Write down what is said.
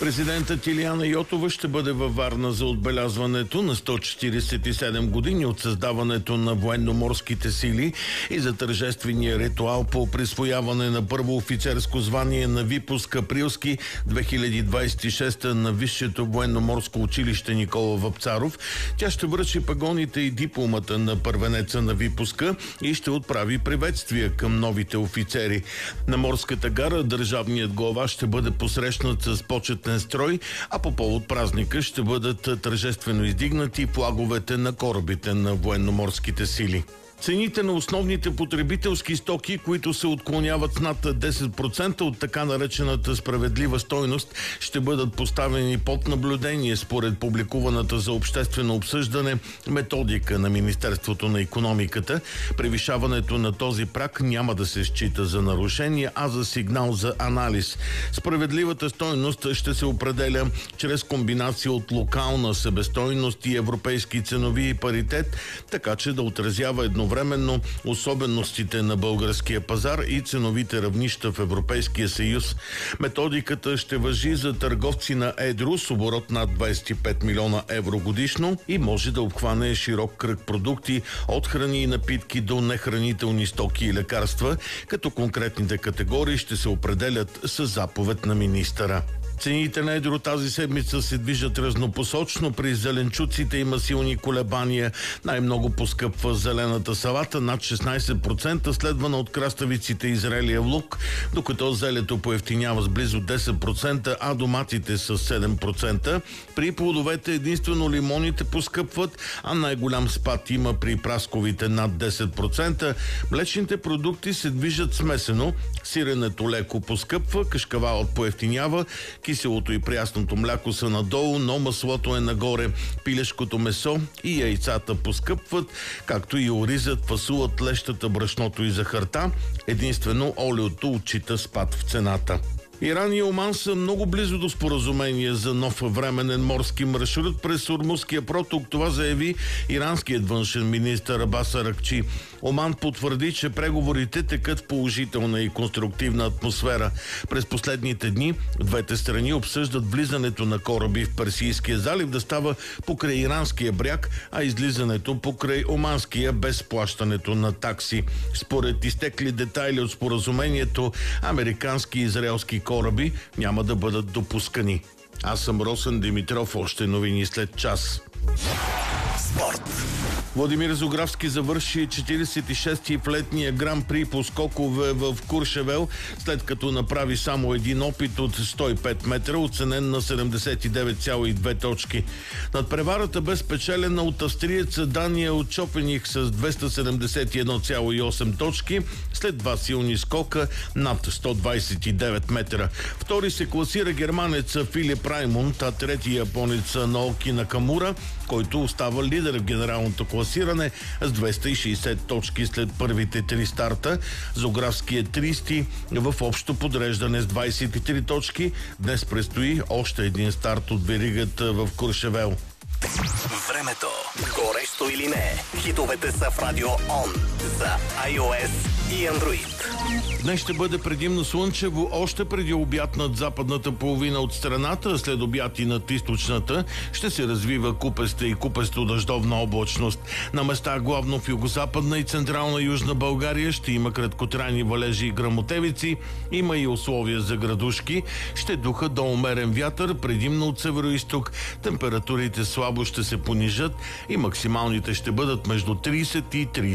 Президентът Илияна Йотова ще бъде във Варна за отбелязването на 147 години от създаването на военноморските сили и за тържествения ритуал по присвояване на първо офицерско звание на випуск Априлски 2026 на Висшето военноморско училище Никола Вапцаров. Тя ще връчи пагоните и дипломата на първенеца на випуска и ще отправи приветствия към новите офицери. На морската гара държавният глава ще бъде посрещнат с почетен строй, а по повод празника ще бъдат тържествено издигнати флаговете на корабите на военноморските сили. Цените на основните потребителски стоки, които се отклоняват с над 10% от така наречената справедлива стойност, ще бъдат поставени под наблюдение според публикуваната за обществено обсъждане методика на Министерството на икономиката. Превишаването на този праг няма да се счита за нарушение, а за сигнал за анализ. Справедливата стойност ще се определя чрез комбинация от локална себестойност и европейски ценови паритет, така че да отразява едновременно особеностите на българския пазар и ценовите равнища в Европейския съюз. Методиката ще важи за търговци на едро с оборот над 25 милиона евро годишно и може да обхване широк кръг продукти от храни и напитки до нехранителни стоки и лекарства, като конкретните категории ще се определят с заповед на министъра. Цените на едро тази седмица се движат разнопосочно. При зеленчуците има силни колебания. Най-много поскъпва зелената салата над 16%, следвана от краставиците и зрелия лук, докато зелето поевтинява с близо 10%, а доматите с 7%. При плодовете единствено лимоните поскъпват, а най-голям спад има при прасковите над 10%. Млечните продукти се движат смесено. Сиренето леко поскъпва, кашкавалът поевтинява, киселото и прясното мляко са надолу, но маслото е нагоре. Пилешкото месо и яйцата поскъпват, както и оризът, фасулът, лещата, брашното и захарта. Единствено олиото отчита спад в цената. Иран и Оман са много близо до споразумение за нов временен морски маршрут през Ормузския проток. Това заяви иранският външен министър Абас Аракчи. Оман потвърди, че преговорите текат в положителна и конструктивна атмосфера. През последните дни двете страни обсъждат влизането на кораби в Персийския залив да става покрай иранския бряг, а излизането покрай оманския без плащането на такси. Според изтекли детайли от споразумението, американски и израелски кораби няма да бъдат допускани. Аз съм Росен Димитров, още новини след час. Спорт. Владимир Зографски завърши 46-ти в летния гран-при по скокове в Куршевел, след като направи само един опит от 105 метра, оценен на 79,2 точки. Надпреварата бе спечелена от австриеца Даниел Чопених с 271,8 точки, след два силни скока над 129 метра. Втори се класира германеца Филип Раймунд, а трети японец Наоки Накамура, който остава лидер в генералното класиране с 260 точки след първите три старта. Зографски е 30 в общо подреждане с 23 точки. Днес предстои още един старт от веригата в Куршевел. Времето. Горещо или не? Хитовете са в Радио Он за iOS и Android. Днес ще бъде предимно слънчево, още преди обяд над западната половина от страната, след обяд и над източната ще се развива купеста и купесто-дъждовна облачност. На места главно в югозападна и централна Южна България ще има краткотрайни валежи и гръмотевици, има и условия за градушки, ще духа до умерен вятър, предимно от североизток, температурите слабо ще се понижат и максималните ще бъдат между 30 и 30.